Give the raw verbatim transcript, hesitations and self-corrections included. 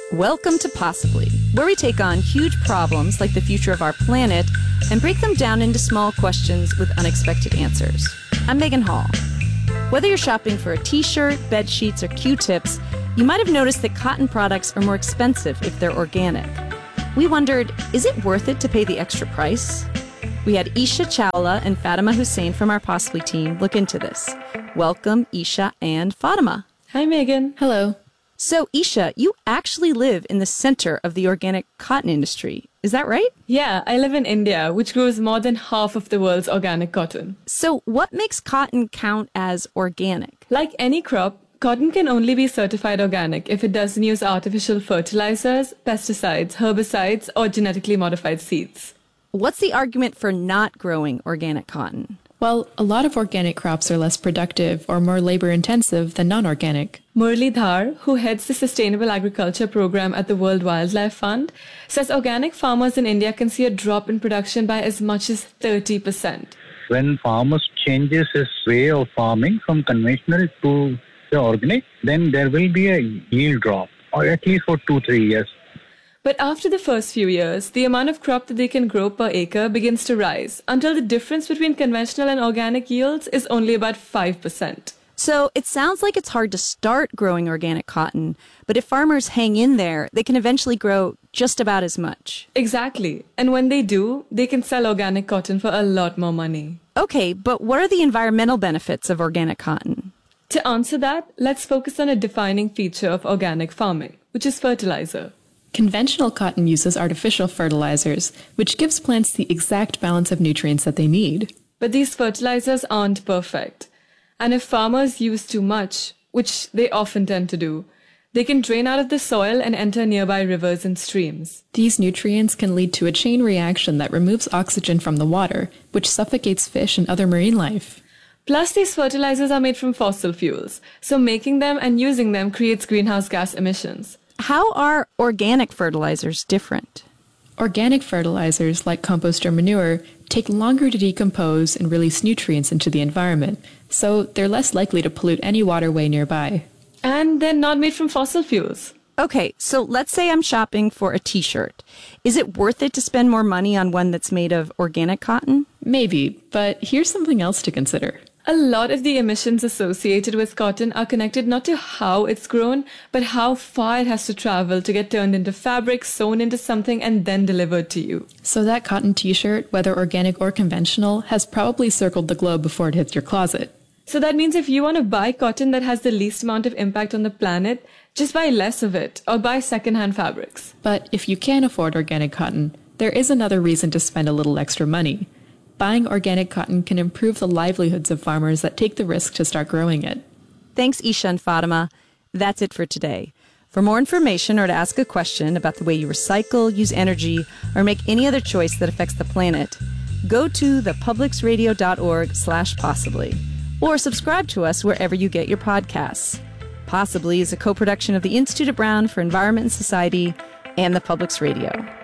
Welcome to Possibly, where we take on huge problems like the future of our planet and break them down into small questions with unexpected answers. I'm Megan Hall. Whether you're shopping for a t-shirt, bed sheets, or Q-tips, you might have noticed that cotton products are more expensive if they're organic. We wondered, is it worth it to pay the extra price? We had Isha Chawla and Fatima Hussain from our Possibly team look into this. Welcome, Isha and Fatima. Hi, Megan. Hello. So, Isha, you actually live in the center of the organic cotton industry. Is that right? Yeah, I live in India, which grows more than half of the world's organic cotton. So, what makes cotton count as organic? Like any crop, cotton can only be certified organic if it doesn't use artificial fertilizers, pesticides, herbicides, or genetically modified seeds. What's the argument for not growing organic cotton? Well, a lot of organic crops are less productive or more labor-intensive than non-organic. Murli Dhar, who heads the Sustainable Agriculture Program at the World Wildlife Fund, says organic farmers in India can see a drop in production by as much as thirty percent. When farmers changes his way of farming from conventional to the organic, then there will be a yield drop, or at least for two, three years. But after the first few years, the amount of crop that they can grow per acre begins to rise, until the difference between conventional and organic yields is only about five percent. So it sounds like it's hard to start growing organic cotton, but if farmers hang in there, they can eventually grow just about as much. Exactly. And when they do, they can sell organic cotton for a lot more money. Okay, but what are the environmental benefits of organic cotton? To answer that, let's focus on a defining feature of organic farming, which is fertilizer. Conventional cotton uses artificial fertilizers, which gives plants the exact balance of nutrients that they need. But these fertilizers aren't perfect. And if farmers use too much, which they often tend to do, they can drain out of the soil and enter nearby rivers and streams. These nutrients can lead to a chain reaction that removes oxygen from the water, which suffocates fish and other marine life. Plus, these fertilizers are made from fossil fuels, so making them and using them creates greenhouse gas emissions. How are organic fertilizers different? Organic fertilizers, like compost or manure, take longer to decompose and release nutrients into the environment, so they're less likely to pollute any waterway nearby. And they're not made from fossil fuels. Okay, so let's say I'm shopping for a t-shirt. Is it worth it to spend more money on one that's made of organic cotton? Maybe, but here's something else to consider. A lot of the emissions associated with cotton are connected not to how it's grown, but how far it has to travel to get turned into fabric, sewn into something, and then delivered to you. So that cotton t-shirt, whether organic or conventional, has probably circled the globe before it hits your closet. So that means if you want to buy cotton that has the least amount of impact on the planet, just buy less of it, or buy secondhand fabrics. But if you can't afford organic cotton, there is another reason to spend a little extra money. Buying organic cotton can improve the livelihoods of farmers that take the risk to start growing it. Thanks, Isha and Fatima. That's it for today. For more information or to ask a question about the way you recycle, use energy, or make any other choice that affects the planet, go to thepublicsradio.org slash possibly, or subscribe to us wherever you get your podcasts. Possibly is a co-production of the Institute at Brown for Environment and Society and the Publics Radio.